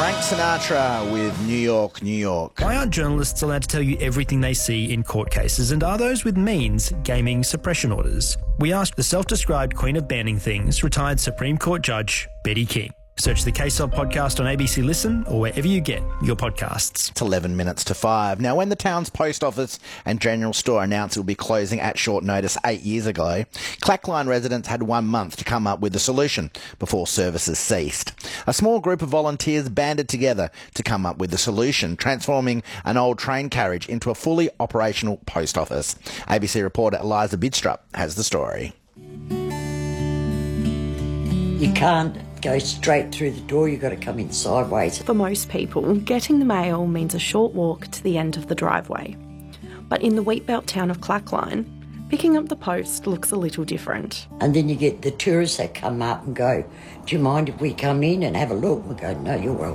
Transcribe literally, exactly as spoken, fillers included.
Frank Sinatra with New York, New York. Why aren't journalists allowed to tell you everything they see in court cases, and are those with means gaming suppression orders? We asked the self-described Queen of Banning Things, retired Supreme Court Judge Betty King. Search the Case Of podcast on A B C Listen or wherever you get your podcasts. It's eleven minutes to five. Now, when the town's post office and general store announced it would be closing at short notice eight years ago, Clackline residents had one month to come up with a solution before services ceased. A small group of volunteers banded together to come up with a solution, transforming an old train carriage into a fully operational post office. A B C reporter Eliza Bidstrup has the story. You can't go straight through the door, you've got to come in sideways. For most people, getting the mail means a short walk to the end of the driveway. But in the wheatbelt town of Clackline, picking up the post looks a little different. And then you get the tourists that come up and go, do you mind if we come in and have a look? We go, no, you're welcome.